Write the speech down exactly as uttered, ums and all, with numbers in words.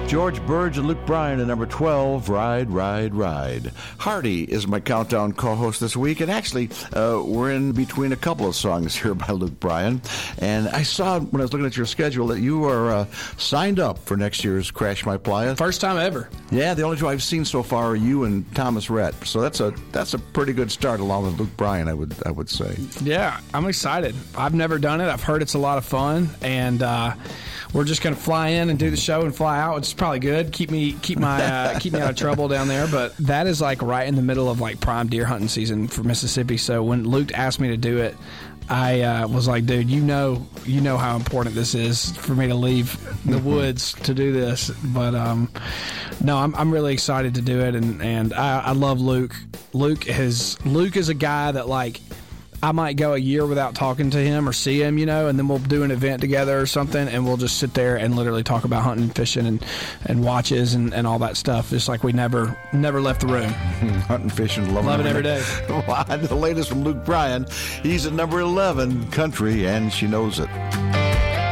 George Burge and Luke Bryan at number twelve, Ride, Ride, Ride. Hardy is my countdown co-host this week, and actually, uh, we're in between a couple of songs here by Luke Bryan. And I saw when I was looking at your schedule that you are uh, signed up for next year's Crash My Playa. First time ever. Yeah, the only two I've seen so far are you and Thomas Rhett. So that's a that's a pretty good start along with Luke Bryan, I would I would say. Yeah, I'm excited. I've never done it. I've heard it's a lot of fun, and uh, we're just going to fly in and do the show and fly out. It's probably good. Keep me keep my uh, keep me out of trouble down there. But that is like right in the middle of like prime deer hunting season for Mississippi. So when Luke asked me to do it, I uh, was like, dude, you know, you know how important this is for me to leave the woods to do this. But um, no, I'm I'm really excited to do it, and and I, I love Luke. Luke has Luke is a guy that like. I might go a year without talking to him or see him, you know, and then we'll do an event together or something, and we'll just sit there and literally talk about hunting, fishing, and, and watches and, and all that stuff. It's like we never never left the room. Hunting, fishing, loving, loving every day. The latest from Luke Bryan. He's at number eleven, Country, and She Knows It.